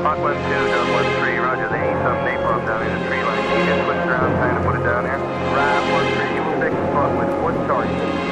Hawk 1-2, Dub 1-3, roger. They need some napalm down in the tree line. Can you just switch around, trying to put it down here? Right, 1-3, you will take the spot with one target.